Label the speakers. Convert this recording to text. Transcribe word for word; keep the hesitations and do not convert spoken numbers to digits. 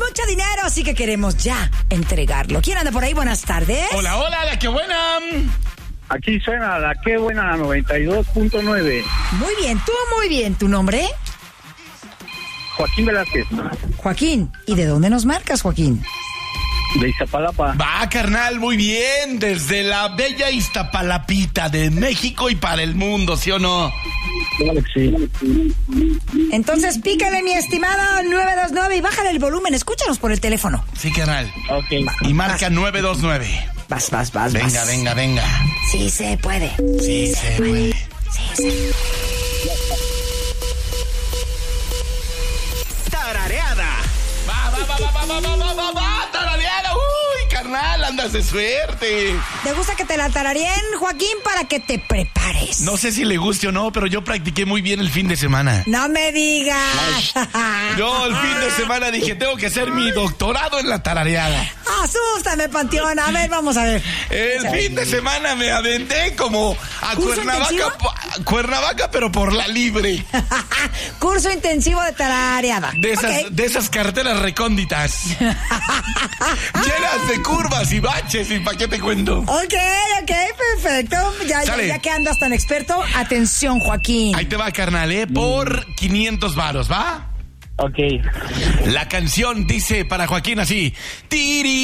Speaker 1: mucho dinero, así que queremos ya entregarlo. ¿Quién anda por ahí? Buenas tardes.
Speaker 2: Hola, hola, la que buena.
Speaker 3: Aquí suena la que buena noventa y dos punto nueve.
Speaker 1: Muy bien, tú muy bien. ¿Tu nombre?
Speaker 3: Joaquín Velázquez.
Speaker 1: Joaquín. ¿Y de dónde nos marcas, Joaquín?
Speaker 3: De Iztapalapa.
Speaker 2: Va, carnal, muy bien. Desde la bella Iztapalapita de México y para el mundo, ¿sí o no?
Speaker 3: Claro que sí.
Speaker 1: Entonces pícale, mi estimado nueve dos nueve y bájale el volumen. Escúchanos por el teléfono.
Speaker 2: Sí, carnal.
Speaker 3: Ok.
Speaker 2: Y marca nueve dos nueve.
Speaker 1: Vas, vas, vas,
Speaker 2: Venga,
Speaker 1: vas.
Speaker 2: venga, venga.
Speaker 1: Sí se puede.
Speaker 2: Sí, se puede.
Speaker 1: Sí se puede.
Speaker 4: Tarareada.
Speaker 2: Va, va, va, va, va, va, va, va, va, va, tarareada. Uy, carnal, andas de suerte.
Speaker 1: ¿Te gusta que te la tarareen, Joaquín, para que te prepares?
Speaker 2: No sé si le guste o no, pero yo practiqué muy bien el fin de semana.
Speaker 1: No me digas.
Speaker 2: Yo el fin de semana dije, tengo que hacer mi doctorado en la tarareada.
Speaker 1: Asústame, Panteón. A ver, vamos a ver.
Speaker 2: El fin de semana me aventé como a
Speaker 1: ¿Curso
Speaker 2: Cuernavaca,
Speaker 1: intensivo?
Speaker 2: po- Cuernavaca, pero por la libre.
Speaker 1: Curso intensivo de tarareada.
Speaker 2: De esas,
Speaker 1: Ok.
Speaker 2: de esas carteras recónditas. Llenas de curvas y baches, ¿y para qué te cuento?
Speaker 1: Ok, ok, perfecto. Ya, ya,
Speaker 2: Sale.
Speaker 1: ya que andas tan experto, atención, Joaquín.
Speaker 2: Ahí te va, carnal, ¿eh? Por quinientos varos, ¿va?
Speaker 3: Ok.
Speaker 2: La canción dice para Joaquín así. Tiri.